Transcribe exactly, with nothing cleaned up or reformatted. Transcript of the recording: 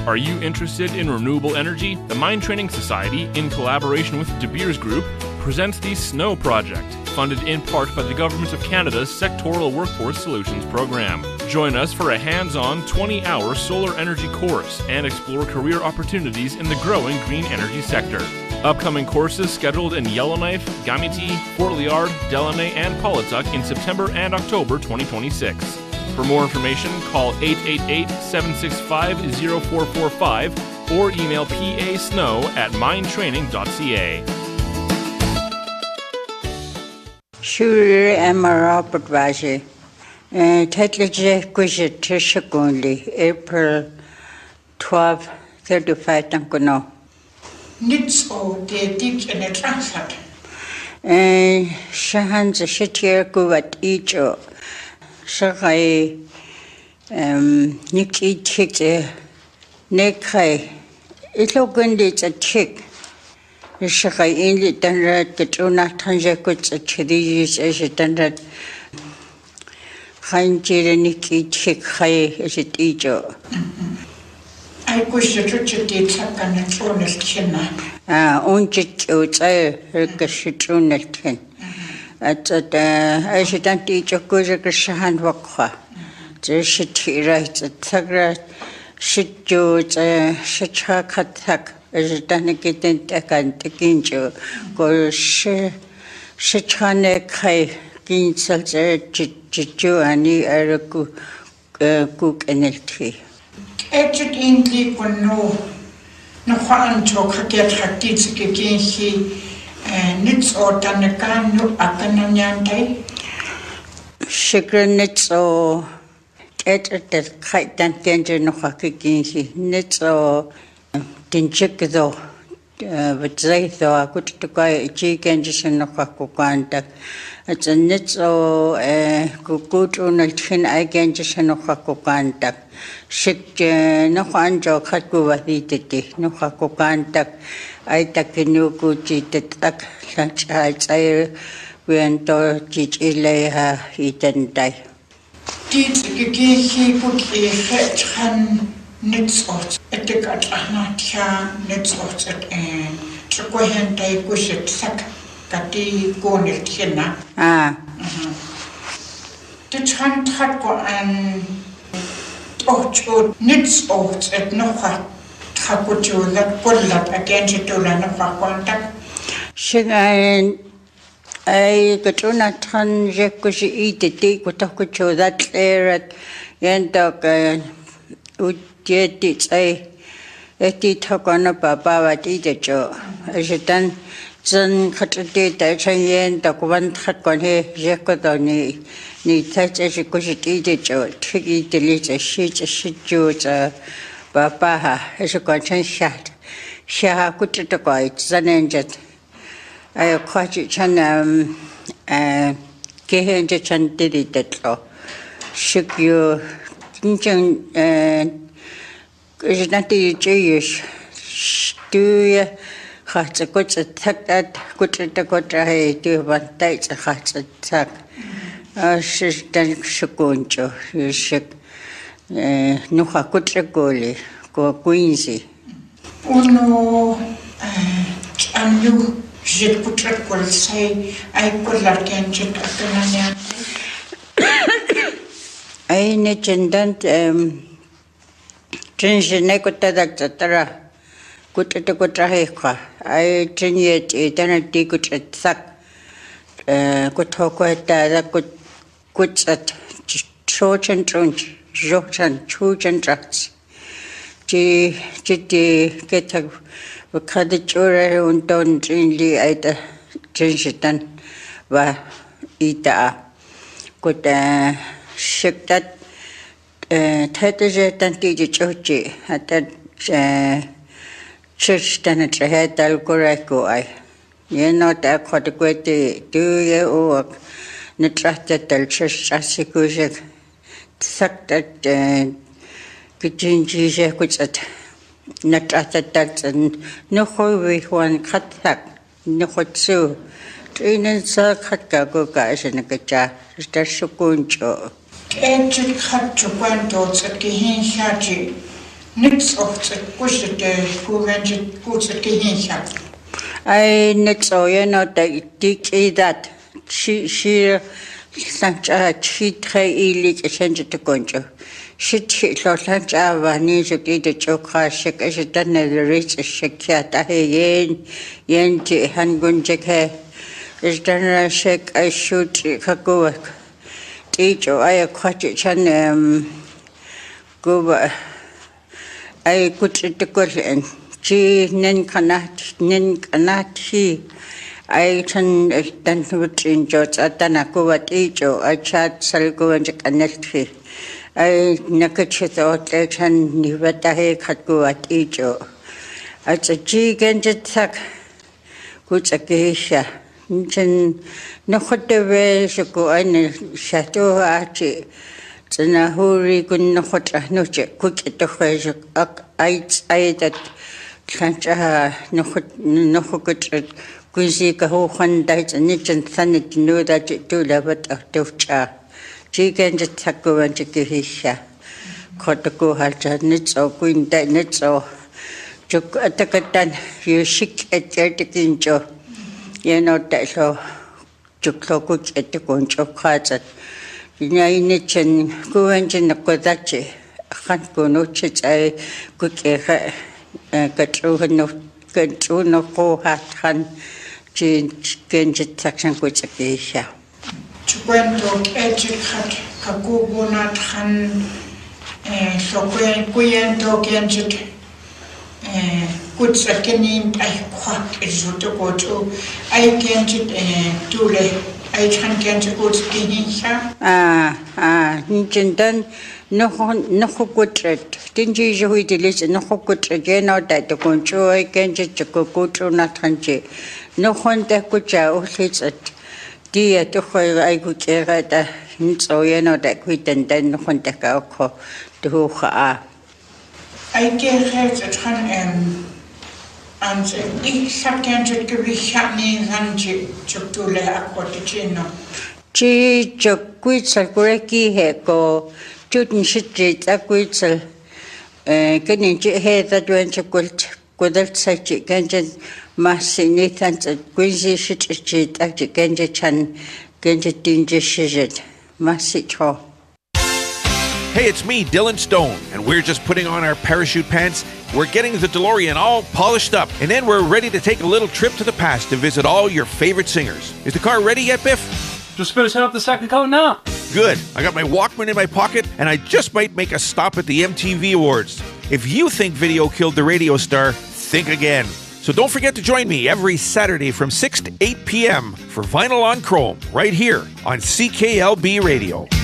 Are you interested in renewable energy? The Mind Training Society, in collaboration with De Beers Group, presents the SNOW Project, funded in part by the Government of Canada's Sectoral Workforce Solutions Program. Join us for a hands-on twenty-hour solar energy course and explore career opportunities in the growing green energy sector. Upcoming courses scheduled in Yellowknife, Gamity, Fort Liard, Delaney, and Polituck in September and October twenty twenty-six. For more information, call eight eight eight, seven six five, zero four four five or email pasnow at mindtraining dot c a. Shuri Amara Patvaji. Tetleje Gwishet Tishagunli, April twelfth, thirty-five Tankono. Nits o de teach in a transit. Shahan's a shittier Guvat Ijo. Shakai Niki Tick Nekai. Ito Gundits a tick. Shakai Inli Dunrat, the Truna Tanjakuts a Chidis as a Dunrat. Hanjir Niki Tick High as it Ijo. I wish the Richard did something and thrown his chin. Ah, unjit oats I heard a shitrunekin. At the I should not teach a good Shahan Wakwa. The shitty right at Tagra shit jutes a shitchakatak as a danikitin takan takinjo. Go shitchane kai ginsels a jitu ani a cook and a tea. Edget Indy kon no no kwanto kaket hatits kekinhi nits or tanakan no akananyante. Sugar nits or et at the kite dan genja no hakikinhi nits or dinchikdo with zaitho a good to go a chicken no hakukanta. It's a nits or a good on a chin I genja no hakukanta. Shik no hanjo katguvatiti, no hakukantak, I takinu guji tak such as I went to teach Ileha eaten die. Teach Gigi put a head hand nits out at the Gatanatia nits out at a Chokohente Gushet Sak Kati Gonit Hina. Ah, the Chan Tako and Oh, nits out at Noha Taputu that Pullat against it to Lanoha contact. Shing I I got on a ton Jacushi eat the tea with Takucho that air at Yendok Ujet I Eti Tokona Baba at Idajo. As you done, Zan Katati, the Chayen, the one Takon here, Jacodoni. Ni touch as you could eat it, Joe. Tricky delete a sheet, a sheet, Joe, Babaha, as a conscience shot. Shaha could to go, it's an engine. I caught it, and um, Gehenja Chan did it that law. Shook you, Kinjan, and is not the Jewish. Do you have a good attack that good to go to do one dates a hot attack? She's done Shakunjo, you should no Hakutagoli, go Queensy. Oh no, and you should put it will say, I could like engine I need and change the necota that Tara. Good to go to Heka. I change it, it and a good at Sack. Good talk with that good. Good at Trojan Trunch, Jotan, Trojan Tracks. G. G. Get a Cadicura and Don Trinly at the Trinchitan, va Ita. Good ship that Tatajet and Tiji Chochi at that church than at the head Al Goraco. I. You're not a quadrate, do you work? Nitrata del church as a good sucked at Kijinji, which at Nitrata that and no holy one cut sack, no hot so. Train sa khatka go guys and a gacha, Stashukuncho. Edge cut to Quantos at Gihin Shaji. nitsortset kusete kuvenjit kutset kihinsa. Ai nitso yeno te tikidat shi shi sancha chitre ilik esenje te konjo. Shit lo sancha vani juki de chokha shek esetan the rich shekyata he yen yen ti hangunje ke is dana shek I shoot kago ticho I kwachi chan um go I could it the question. Chi nen kanat nen kanati I can then would enjoy Atanaku at Ijo, I chat Salgo and Kanelti. I nakachit out and Nivatahe Katgo at Ijo. At a G Genjitak, good a geisha. Nin no hot the way she go in Chateau Archie. Zanahuri good no hot a noche, cook at the fresh I that. Kancha no no good Quincy Kahohan died and Nitchin Sanit knew that it do love it of Dovcha. Chicken just taco and Chikihisha. Kotako Haja Nitso, Queen Died Nitso. Juk Atakatan, you shik at Jertikinjo. You know that so Juklo cook at the conch of Kazat. Yay Nitchin, go engine the Kodachi. Can't go no chits I cook a Katru no Katru no po hat han Genjit section which a geisha. Chukwento echikat kakubunat han sokwen kuyento genjit kutsakenin ay kwak izuto koto ay genjit tule ay chan genjit kutsakenisha. Ah, ah, Ninjan no no kutret. Didn't you who delete no kutret? You know that the control I genjit to go to not hanji. No one that could jail hits it. Dear to where I could get at so you know that quit and then no one that I'll call to who are. I get heads at Han and the second to give me happening and to lay a quotation. Gee, Jock quits a grecky hair go, shooting shit a quitzel. Getting head that went a quilt, good such a ganjan. Massy Nathan's a Quincy shit cheat at the Genja Chan, Genja Dinja Shizit, Massy Cho. Hey, it's me, Dylan Stone, and we're just putting on our parachute pants. We're getting the DeLorean all polished up, and then we're ready to take a little trip to the past to visit all your favorite singers. Is the car ready yet, Biff? Just finishing up the second coat now. Good. I got my Walkman in my pocket, and I just might make a stop at the M T V Awards. If you think video killed the radio star, think again. So don't forget to join me every Saturday from six to eight p.m. for Vinyl on Chrome, right here on C K L B Radio.